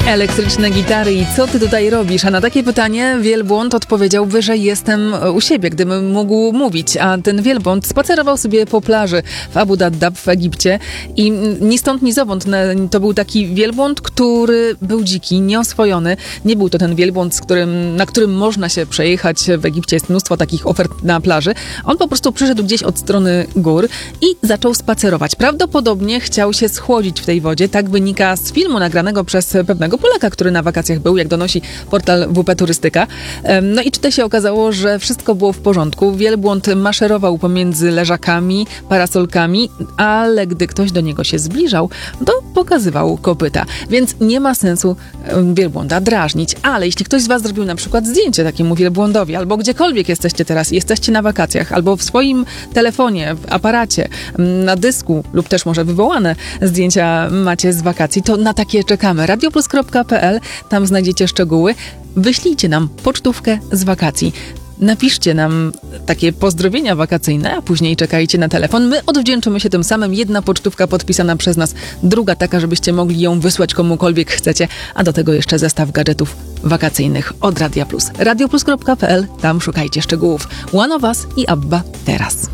Elektryczne gitary i co ty tutaj robisz? A na takie pytanie wielbłąd odpowiedziałby, że jestem u siebie, gdybym mógł mówić. A ten wielbłąd spacerował sobie po plaży w Abu Dhaddab w Egipcie i ni stąd, ni zowąd to był taki wielbłąd, który był dziki, nieoswojony. Nie był to ten wielbłąd, na którym można się przejechać. W Egipcie jest mnóstwo takich ofert na plaży. On po prostu przyszedł gdzieś od strony gór i zaczął spacerować. Prawdopodobnie chciał się schłodzić w tej wodzie. Tak wynika z filmu nagranego przez pewnego Polaka, który na wakacjach był, jak donosi portal WP Turystyka. No i tutaj się okazało, że wszystko było w porządku. Wielbłąd maszerował pomiędzy leżakami, parasolkami, ale gdy ktoś do niego się zbliżał, to pokazywał kopyta. Więc nie ma sensu wielbłąda drażnić. Ale jeśli ktoś z was zrobił na przykład zdjęcie takiemu wielbłądowi, albo gdziekolwiek jesteście teraz, jesteście na wakacjach, albo w swoim telefonie, w aparacie, na dysku, lub też może wywołane zdjęcia macie z wakacji, to na takie czekamy. radioplus.pl, tam znajdziecie szczegóły. Wyślijcie nam pocztówkę z wakacji. Napiszcie nam takie pozdrowienia wakacyjne, a później czekajcie na telefon. My odwdzięczymy się tym samym. Jedna pocztówka podpisana przez nas, druga taka, żebyście mogli ją wysłać komukolwiek chcecie, a do tego jeszcze zestaw gadżetów wakacyjnych od Radia Plus. radioplus.pl, tam szukajcie szczegółów. One of Us i Abba teraz.